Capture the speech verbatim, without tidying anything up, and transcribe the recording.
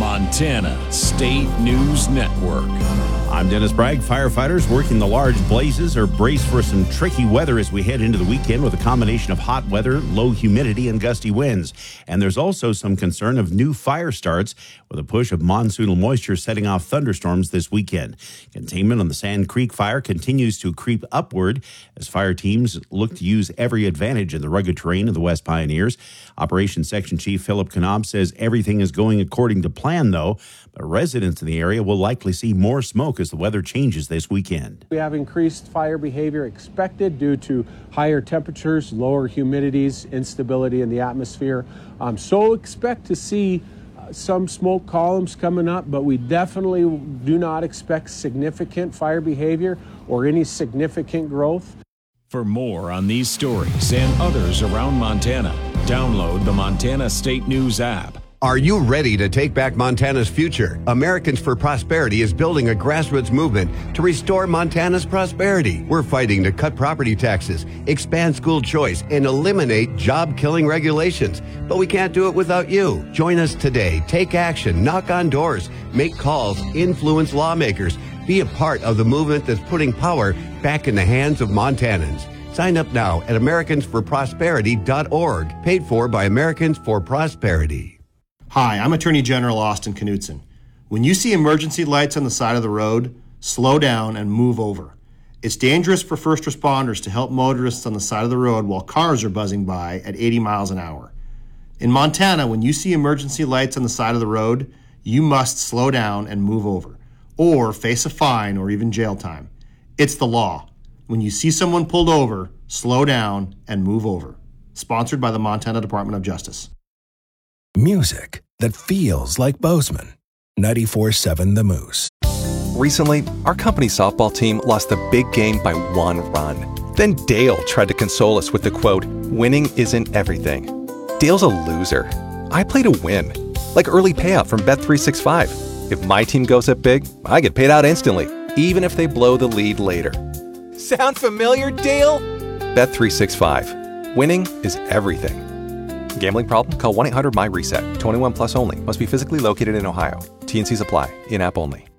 Montana State News Network. I'm Dennis Bragg. Firefighters working the large blazes are braced for some tricky weather as we head into the weekend with a combination of hot weather, low humidity, and gusty winds. And there's also some concern of new fire starts with a push of monsoonal moisture setting off thunderstorms this weekend. Containment on the Sand Creek fire continues to creep upward as fire teams look to use every advantage in the rugged terrain of the West Pioneers. Operations Section Chief Philip Knob says everything is going according to plan, though, but residents in the area will likely see more smoke as the weather changes this weekend. We have increased fire behavior expected due to higher temperatures, lower humidities, instability in the atmosphere. Um, so expect to see uh, some smoke columns coming up, but we definitely do not expect significant fire behavior or any significant growth. For more on these stories and others around Montana, download the Montana State News app. Are you ready to take back Montana's future? Americans for Prosperity is building a grassroots movement to restore Montana's prosperity. We're fighting to cut property taxes, expand school choice, and eliminate job-killing regulations. But we can't do it without you. Join us today. Take action. Knock on doors. Make calls. Influence lawmakers. Be a part of the movement that's putting power back in the hands of Montanans. Sign up now at Americans for Prosperity dot org. Paid for by Americans for Prosperity. Hi, I'm Attorney General Austin Knudsen. When you see emergency lights on the side of the road, slow down and move over. It's dangerous for first responders to help motorists on the side of the road while cars are buzzing by at eighty miles an hour. In Montana, when you see emergency lights on the side of the road, you must slow down and move over, or face a fine or even jail time. It's the law. When you see someone pulled over, slow down and move over. Sponsored by the Montana Department of Justice. Music that feels like Bozeman. ninety-four point seven The Moose. Recently, our company softball team lost the big game by one run. Then Dale tried to console us with the quote, "Winning isn't everything." Dale's a loser. I play to win. Like early payout from Bet three sixty-five. If my team goes up big, I get paid out instantly, even if they blow the lead later. Sound familiar, Dale? Bet three sixty-five. Winning is everything. Gambling problem? Call one eight hundred M Y RESET. twenty-one plus only. Must be physically located in Ohio. T N Cs apply. In-app only.